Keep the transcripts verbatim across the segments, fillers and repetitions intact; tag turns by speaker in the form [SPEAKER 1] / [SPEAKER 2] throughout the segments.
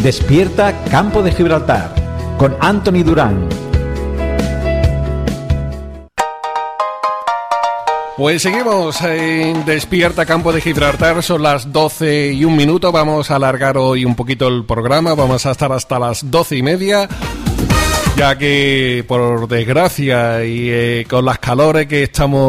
[SPEAKER 1] Despierta Campo de Gibraltar con Anthony Durán.
[SPEAKER 2] Pues seguimos en Despierta Campo de Gibraltar, son las doce y un minuto, vamos a alargar hoy un poquito el programa, vamos a estar hasta las doce y media, ya que por desgracia y eh, con las calores que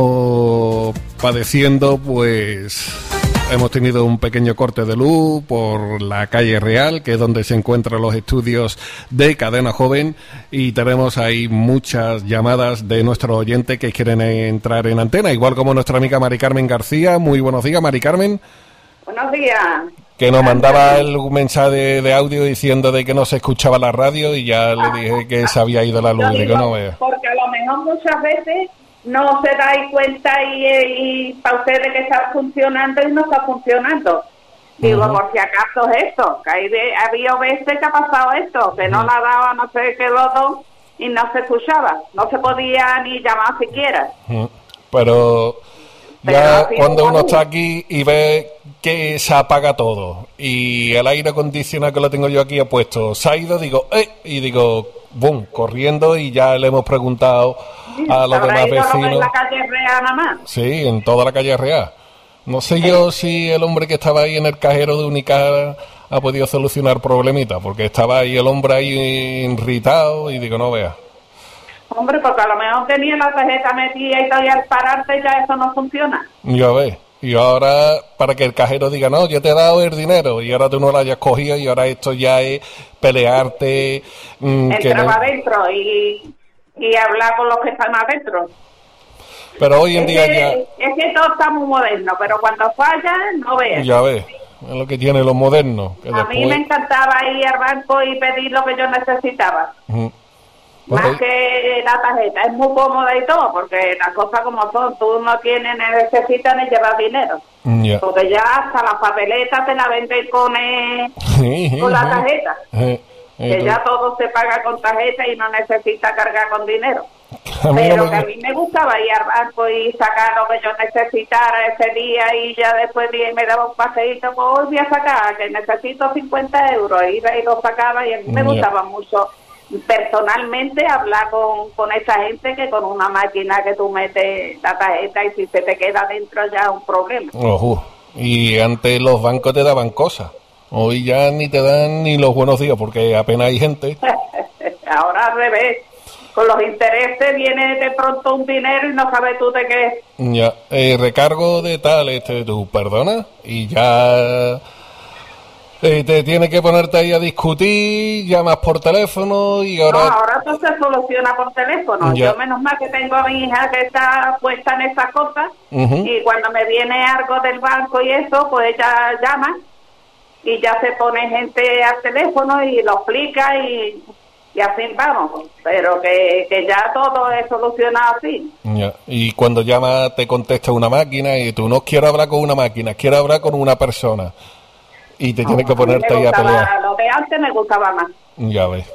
[SPEAKER 2] estamos padeciendo, pues hemos tenido un pequeño corte de luz por la calle Real, que es donde se encuentran los estudios de Cadena Joven, y tenemos ahí muchas llamadas de nuestros oyentes que quieren entrar en antena, igual como nuestra amiga Mari Carmen García. Muy buenos días, Mari Carmen.
[SPEAKER 3] Buenos días.
[SPEAKER 2] Que nos mandaba el mensaje de, de audio diciendo de que no se escuchaba la radio y ya le dije que se había ido la luz.
[SPEAKER 3] Digo,
[SPEAKER 2] digo, no vea.
[SPEAKER 3] Porque a lo mejor muchas veces no se dais cuenta y, y para ustedes que está funcionando y no está funcionando. Digo, uh-huh. Por si acaso es esto, que hay de, había veces que ha pasado esto, que uh-huh. no la daba no sé qué lodo y no se escuchaba, no se podía ni llamar siquiera. Uh-huh.
[SPEAKER 2] Pero ya Pero cuando uno está aquí y ve que se apaga todo y el aire acondicionado que lo tengo yo aquí puesto se ha ido, digo, ¡eh! Y digo, ¡bum! Corriendo, y ya le hemos preguntado a los demás vecinos.
[SPEAKER 3] ¿En la calle Real nada más?
[SPEAKER 2] Sí, en toda la calle Real. No sé yo si el hombre que estaba ahí en el cajero de Unicar ha podido solucionar problemitas, porque estaba ahí el hombre ahí irritado y digo, no vea.
[SPEAKER 3] Hombre, porque a lo mejor tenía la tarjeta metida y todo, y al pararte ya eso no funciona.
[SPEAKER 2] Ya ves. Y ahora, para que el cajero diga, no, yo te he dado el dinero, y ahora tú no lo hayas cogido, y ahora esto ya es pelearte.
[SPEAKER 3] Mmm, Entrar no... adentro y, y hablar con los que están adentro.
[SPEAKER 2] Pero hoy en
[SPEAKER 3] es
[SPEAKER 2] día
[SPEAKER 3] que,
[SPEAKER 2] ya...
[SPEAKER 3] Es que todo está muy moderno, pero cuando falla, no veas.
[SPEAKER 2] Ya ves, es lo que tiene los modernos. Que
[SPEAKER 3] a
[SPEAKER 2] después...
[SPEAKER 3] mí me encantaba ir al banco y pedir lo que yo necesitaba. Uh-huh. Más okay. que la tarjeta, es muy cómoda y todo, porque las cosas como son, tú no tienes, ni necesitas ni llevar dinero. Yeah. Porque ya hasta las papeletas te la venden con, eh, con la tarjeta. que ya todo se paga con tarjeta y no necesita cargar con dinero. Pero que a mí me gustaba ir al banco y sacar lo que yo necesitara ese día, y ya después me daba un paseíto, pues hoy voy a sacar, que necesito cincuenta euros, iba y lo sacaba, y a mí me yeah. gustaba mucho personalmente hablar con, con esa gente que con una máquina que tú metes la tarjeta y si se te queda dentro ya es un problema.
[SPEAKER 2] Ojo. Y antes los bancos te daban cosas, hoy ya ni te dan ni los buenos días porque apenas hay gente.
[SPEAKER 3] Ahora al revés, con los intereses viene de pronto un dinero y no sabes tú de qué es.
[SPEAKER 2] Ya, eh, recargo de tal, este, tú perdona, y ya... Eh, te tienes que ponerte ahí a discutir, llamas por teléfono y ahora...
[SPEAKER 3] No, ahora todo se soluciona por teléfono. Ya. Yo menos mal que tengo a mi hija que está puesta en esas cosas, uh-huh. y cuando me viene algo del banco y eso, pues ella llama y ya se pone gente al teléfono y lo explica y, y así vamos. Pero que, que ya todo es solucionado así.
[SPEAKER 2] Ya. Y cuando llama te contesta una máquina y tú no quiero hablar con una máquina, quiero hablar con una persona. Y te tienes que ponerte ahí a pelear.
[SPEAKER 3] Lo de antes me gustaba más.
[SPEAKER 2] Ya ves.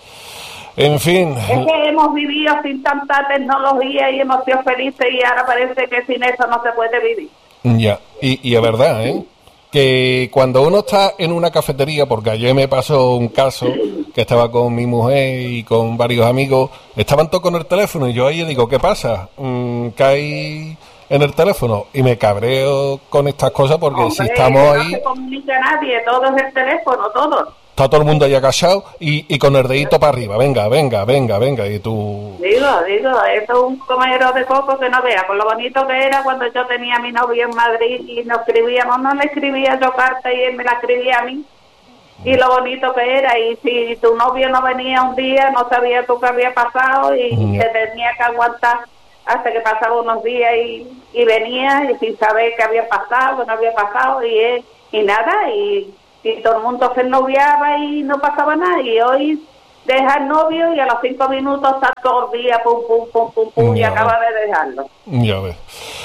[SPEAKER 2] En fin.
[SPEAKER 3] Es que hemos vivido sin tanta tecnología y hemos sido felices, y ahora parece que sin eso no se puede vivir.
[SPEAKER 2] Ya, y, y es verdad, ¿eh? Que cuando uno está en una cafetería, porque ayer me pasó un caso que estaba con mi mujer y con varios amigos, estaban todos con el teléfono y yo ahí digo, ¿qué pasa? Mm, ¿qué hay en el teléfono? Y me cabreo con estas cosas porque Hombre, si estamos
[SPEAKER 3] no
[SPEAKER 2] ahí...
[SPEAKER 3] No se comunica nadie, todo es el teléfono, todo.
[SPEAKER 2] Está todo el mundo ahí agachado y, y con el dedito para arriba, venga, venga, venga, venga, y tú...
[SPEAKER 3] Digo, digo, eso es un comedero de coco que no vea, por lo bonito que era cuando yo tenía a mi novio en Madrid y nos escribíamos, no le escribía yo carta y él me la escribía a mí, y lo bonito que era, y si tu novio no venía un día, no sabía tú qué había pasado y mm. se tenía que aguantar hasta que pasaba unos días y, y venía y sin saber qué había pasado, qué no había pasado, y, y nada, y... y todo el mundo se noviaba y no pasaba nada, y hoy deja el novio y a los cinco minutos está todo el día pum pum pum pum pum y acaba de dejarlo.
[SPEAKER 2] Ya ves.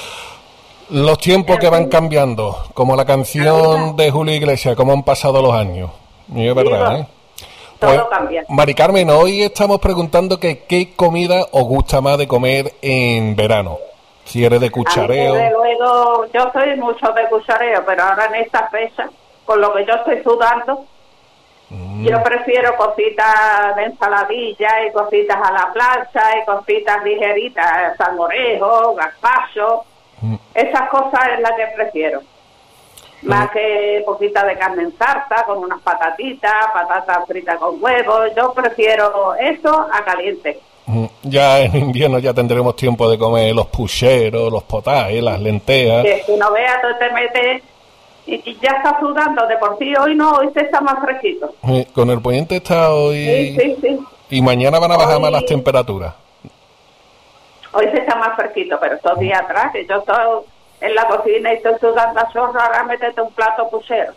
[SPEAKER 2] Los tiempos que van cambiando, como la canción de Julio Iglesias, como han pasado los años. Y es verdad, ¿eh?
[SPEAKER 3] Todo
[SPEAKER 2] pues,
[SPEAKER 3] cambia.
[SPEAKER 2] Mari Carmen, hoy estamos preguntando que qué comida os gusta más de comer en verano. Si eres de cuchareo.
[SPEAKER 3] Desde luego, yo soy mucho de cuchareo, pero ahora en esta fecha, con lo que yo estoy sudando, mm. Mm. Yo prefiero cositas de ensaladilla y cositas a la plancha y cositas ligeritas, salmorejo, gazpacho. Mm. Esas cosas es las que prefiero. Mm. Más que poquita de carne en salsa, con unas patatitas, patatas fritas con huevos. Yo prefiero eso a caliente.
[SPEAKER 2] Ya en invierno ya tendremos tiempo de comer los pucheros, los potajes, las lentejas.
[SPEAKER 3] Que si no veas, tú te metes y, y ya estás sudando. De por sí hoy no, hoy se está más fresquito.
[SPEAKER 2] Sí, con el poniente está hoy...
[SPEAKER 3] Sí, sí, sí.
[SPEAKER 2] Y mañana van a bajar
[SPEAKER 3] hoy...
[SPEAKER 2] más las temperaturas.
[SPEAKER 3] Hoy se está más fresquito, pero estos días atrás, que yo estoy en la cocina y estoy sudando a chorro, ahora métete un plato puchero.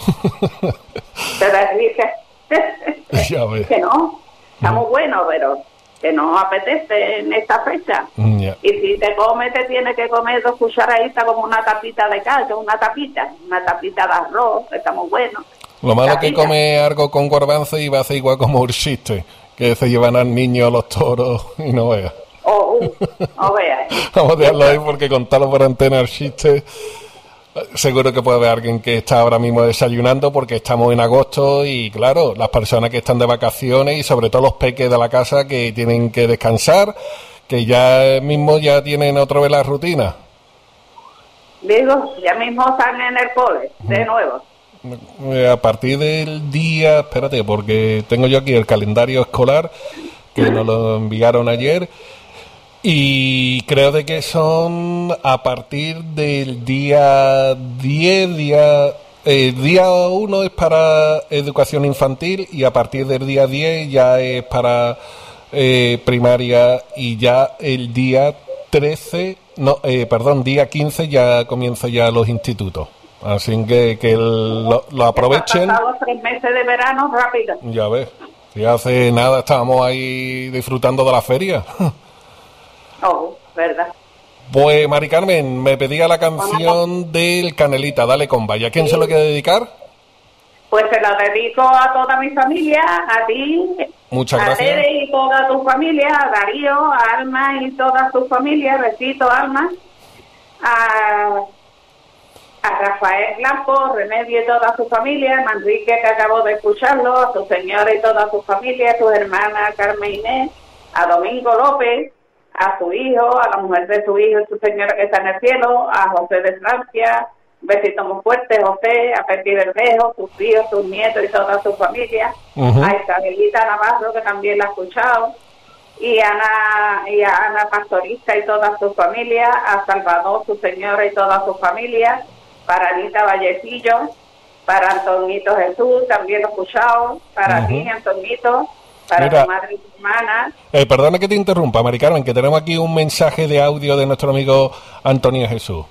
[SPEAKER 3] Te dije
[SPEAKER 2] ya ves.
[SPEAKER 3] Que no, está muy bueno, pero... que no apetece en esta fecha.
[SPEAKER 2] Yeah.
[SPEAKER 3] Y si te comes, te tienes que comer dos cucharaditas como una tapita de caldo, una tapita, una tapita de arroz, que está muy bueno.
[SPEAKER 2] Lo malo
[SPEAKER 3] tapita.
[SPEAKER 2] Que come algo con garbanzo y va a hacer igual como un chiste, que se llevan al niño a los toros y no veas.
[SPEAKER 3] Oh, uh, no veas.
[SPEAKER 2] Vamos a dejarlo ahí porque contarlo por antena el chiste... Seguro que puede haber alguien que está ahora mismo desayunando porque estamos en agosto y claro, las personas que están de vacaciones y sobre todo los peques de la casa que tienen que descansar, que ya mismo ya tienen otra vez la rutina.
[SPEAKER 3] Digo, ya mismo están en el cole, de nuevo.
[SPEAKER 2] A partir del día, espérate, porque tengo yo aquí el calendario escolar que nos lo enviaron ayer. Y creo de que son a partir del día diez, día, eh, día uno es para educación infantil y a partir del día diez ya es para eh, primaria y ya el día trece, no, eh, perdón, día quince ya comienza ya los institutos. Así que, que el, lo, lo aprovechen.
[SPEAKER 3] Pasado tres meses de verano rápido.
[SPEAKER 2] Ya ves, si hace nada estábamos ahí disfrutando de la feria.
[SPEAKER 3] Oh, verdad.
[SPEAKER 2] Pues, Mari Carmen, me pedía la canción del Canelita, Dale Comba. ¿Y a quién sí. se lo quiere dedicar?
[SPEAKER 3] Pues se la dedico a toda mi familia, a ti,
[SPEAKER 2] muchas
[SPEAKER 3] a
[SPEAKER 2] gracias.
[SPEAKER 3] Tere y toda tu familia, a Darío, a Alma y toda su familia, besito Alma, a, a Rafael Blanco, Remedio y toda su familia, a Manrique que acabo de escucharlo, a su señora y toda su familia, a su hermana Carmen Inés, a Domingo López, a su hijo, a la mujer de su hijo y su señora que está en el cielo, a José de Francia, un besito muy fuerte, José, a Peti Verdejo, sus hijos, sus nietos y toda su familia, uh-huh. a Isabelita Navarro, que también la ha escuchado, y a Ana, y a Ana Pastorista y toda su familia, a Salvador, su señora y toda su familia, para Anita Vallecillo, para Antonito Jesús, también lo he escuchado, para uh-huh. ti, Antonito, para
[SPEAKER 2] Mira,
[SPEAKER 3] tu madre y tu hermana.
[SPEAKER 2] Eh, perdona que te interrumpa, Mari Carmen, que tenemos aquí un mensaje de audio de nuestro amigo Antonio Jesús.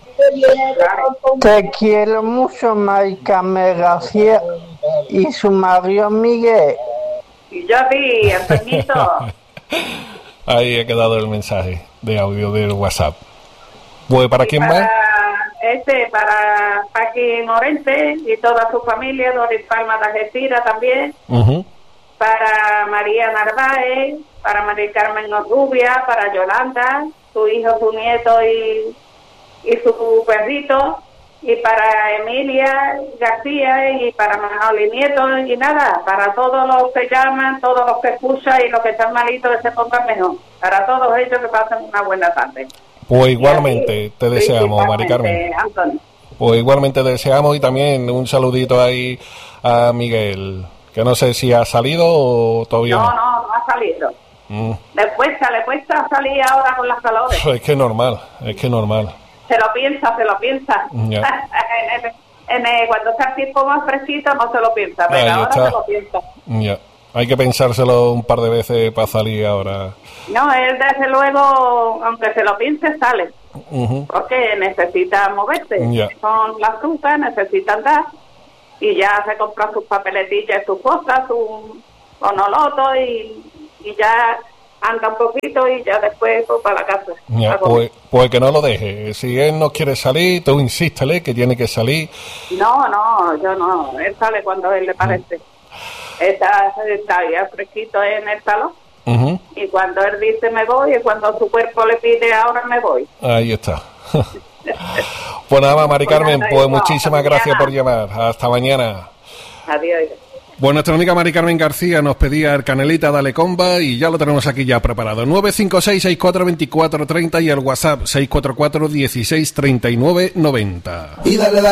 [SPEAKER 4] Te quiero mucho, Mari Carmen García y su marido Miguel.
[SPEAKER 3] Y yo a ti, Antonito.
[SPEAKER 2] Ahí ha quedado el mensaje de audio del WhatsApp. Pues, ¿para y quién
[SPEAKER 3] para,
[SPEAKER 2] más?
[SPEAKER 3] Este, para Paqui Morente y toda su familia, Doris Palma de Algeciras también.
[SPEAKER 2] Uh-huh.
[SPEAKER 3] Para María Narváez, para María Carmen Rubia, para Yolanda, su hijo, su nieto y, y su perrito, y para Emilia García y para Manoli Nieto, y nada, para todos los que llaman, todos los que escuchan y los que están malitos que se pongan mejor, para todos ellos que pasen una buena tarde.
[SPEAKER 2] Pues igualmente así, te deseamos, Mari Carmen.
[SPEAKER 3] Antonio.
[SPEAKER 2] Pues igualmente te deseamos y también un saludito ahí a Miguel. Que no sé si ha salido o todavía
[SPEAKER 3] no.
[SPEAKER 2] No,
[SPEAKER 3] no, no ha salido.
[SPEAKER 2] Mm.
[SPEAKER 3] Le cuesta, le cuesta salir ahora con las calores.
[SPEAKER 2] Es que normal, es que normal.
[SPEAKER 3] Se lo piensa, se lo piensa.
[SPEAKER 2] Yeah.
[SPEAKER 3] en el, en el, cuando está el tiempo más fresquito no se lo piensa, pero
[SPEAKER 2] ahí
[SPEAKER 3] ahora
[SPEAKER 2] está.
[SPEAKER 3] se lo piensa.
[SPEAKER 2] Yeah. Hay que pensárselo un par de veces para salir ahora.
[SPEAKER 3] No, él desde luego, aunque se lo piense, sale. Uh-huh. Porque necesita moverse.
[SPEAKER 2] Yeah.
[SPEAKER 3] Son las frutas, necesita andar. Y ya se compra sus papeletillas, sus cosas, su monoloto y, y ya anda un poquito y ya después pues, para la casa.
[SPEAKER 2] Ya, pues, pues que no lo deje. Si él no quiere salir, tú insístele que tiene que salir.
[SPEAKER 3] No, no, yo no. Él sale cuando a él le parece. Mm. Está, está ya fresquito en el salón. Uh-huh. Y cuando él dice me voy, y cuando su cuerpo le pide ahora me voy.
[SPEAKER 2] Ahí está. Pues nada más, Mari Carmen, pues muchísimas gracias por llamar. Hasta mañana.
[SPEAKER 3] Adiós.
[SPEAKER 2] Bueno, nuestra amiga Mari Carmen García nos pedía el Canelita Dale Comba y ya lo tenemos aquí ya preparado. nueve cinco seis, sesenta y cuatro, veinticuatro treinta y el WhatsApp seis cuatro cuatro, dieciséis, treinta y nueve, noventa. Y dale, dale.